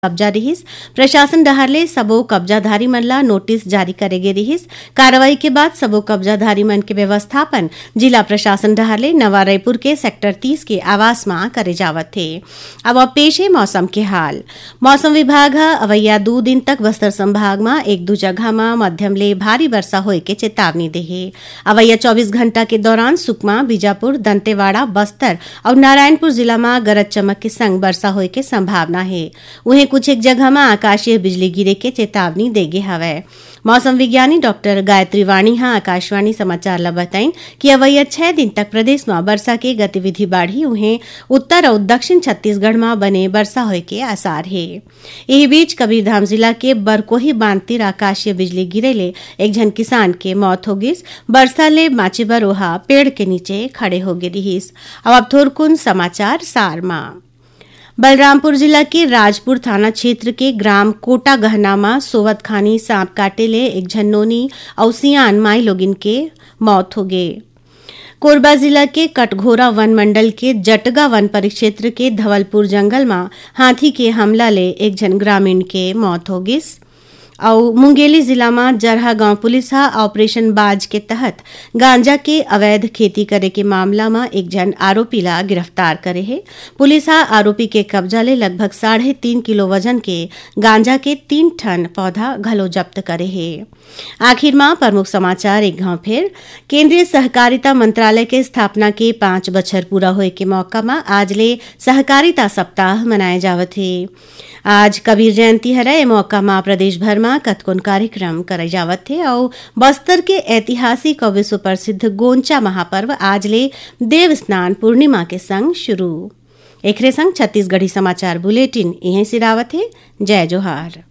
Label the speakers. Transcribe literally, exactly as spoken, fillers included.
Speaker 1: कब्जा रिहिस। प्रशासन डहरले सबो कब्जाधारी मन ला नोटिस जारी करे गे रिहिस। कार्रवाई के बाद सबो कब्जाधारी मन के व्यवस्थापन जिला प्रशासन डहरले नवा रायपुर के सेक्टर तीस के आवास में करे जावत थे। अब अब पेश है मौसम के हाल। मौसम विभाग अवैया दो दिन तक बस्तर संभाग में एक दो जगह में मध्यम ले भारी वर्षा होए के चेतावनी देहे। अवैया चौबीस घंटा के दौरान सुकमा, बीजापुर, दंतेवाड़ा, बस्तर और नारायणपुर जिला में गरज चमक के संग वर्षा होए के संभावना है। वहीं कुछ एक जगह में आकाशीय बिजली गिरे के चेतावनी देगे हवे। मौसम विज्ञानी डॉक्टर गायत्री वाणी हाँ आकाशवाणी समाचार ला बताइन कि अवैया छह दिन तक प्रदेश में वर्षा के गतिविधि बढ़ी। उन्हें उत्तर और दक्षिण छत्तीसगढ़ में बने वर्षा होए के आसार है। यही बीच कबीरधाम जिला के बरकोही बांध तीर आकाशीय बिजली गिरे ले एक जन किसान के मौत हो गई। वर्षा ले माचीबर ओहा पेड़ के नीचे खड़े हो गए रहीस। अब थोरकुन समाचार सार में। बलरामपुर जिला के राजपुर थाना क्षेत्र के ग्राम कोटा गहना में सोवत खानी सांप काटे ले एक झन्नोनी और सियान माई लोगिन के मौत हो गए। कोरबा जिला के कटघोरा वन मंडल के जटगा वन परिक्षेत्र के धवलपुर जंगल में हाथी के हमला ले एक जन ग्रामीण के मौत हो गई। और मुंगेली जिला में जरहा गांव पुलिस हा ऑपरेशन बाज के तहत गांजा के अवैध खेती करे के मामला में एक जन आरोपी ला गिरफ्तार करे है। पुलिस हा आरोपी के कब्जा ले लगभग साढ़े तीन किलो वजन के गांजा के तीन टन पौधा घलो जब्त करे है। आखिर में प्रमुख समाचार एक गांव फिर। केंद्रीय सहकारिता मंत्रालय के स्थापना के पांच बछर पूरा होए के मौका में आज ले सहकारिता सप्ताह मनाए जावत है। आज कबीर जयंती हरे मौका में प्रदेश भर में कतकोन कार्यक्रम करे जावत थे और बस्तर के ऐतिहासिक और विश्व प्रसिद्ध गोंचा महापर्व आज ले देव स्नान पूर्णिमा के संग शुरू। एकरे संग छत्तीसगढ़ी समाचार बुलेटिन यहीं सिरावत है। जय जोहार।